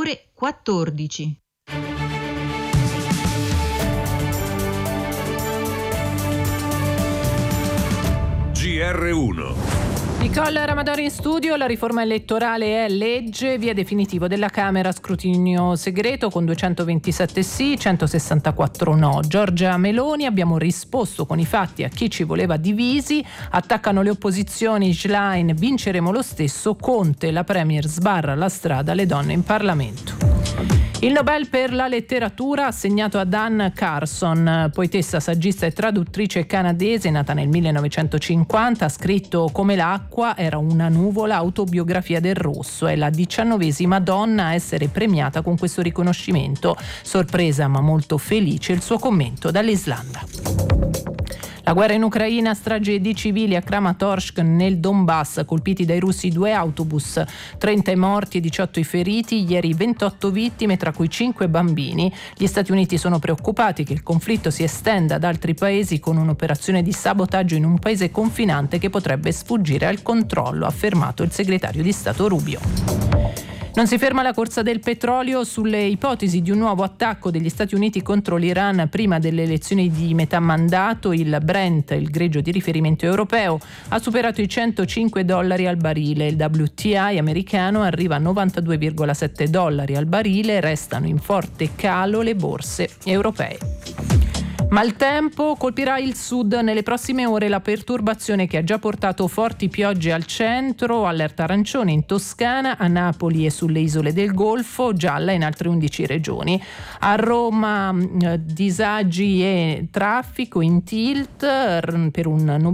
ore 14. GR1. Nicole Ramadori in studio. La riforma elettorale è legge, via definitivo della Camera, scrutinio segreto con 227 sì, 164 no. Giorgia Meloni: abbiamo risposto con i fatti a chi ci voleva divisi. Attaccano le opposizioni, Schlein: vinceremo lo stesso. Conte: la Premier sbarra la strada alle donne in Parlamento. Il Nobel per la letteratura assegnato a Dan Carson, poetessa, saggista e traduttrice canadese, nata nel 1950, ha scritto Come l'acqua era una nuvola, autobiografia del rosso. È la 19ª donna a essere premiata con questo riconoscimento. Sorpresa ma molto felice il suo commento dall'Islanda. La guerra in Ucraina, strage di civili a Kramatorsk nel Donbass, colpiti dai russi 2 autobus, 30 i morti e 18 i feriti, ieri 28 vittime tra cui 5 bambini. Gli Stati Uniti sono preoccupati che il conflitto si estenda ad altri paesi con un'operazione di sabotaggio in un paese confinante che potrebbe sfuggire al controllo, ha affermato il segretario di Stato Rubio. Non si ferma la corsa del petrolio sulle ipotesi di un nuovo attacco degli Stati Uniti contro l'Iran prima delle elezioni di metà mandato. Il Brent, il greggio di riferimento europeo, ha superato i $105 al barile. Il WTI americano arriva a $92,7 al barile. Restano in forte calo le borse europee. Maltempo colpirà il sud nelle prossime ore. La perturbazione che ha già portato forti piogge al centro, allerta arancione in Toscana, a Napoli e sulle isole del Golfo, gialla in altre 11 regioni. A Roma disagi e traffico in tilt per un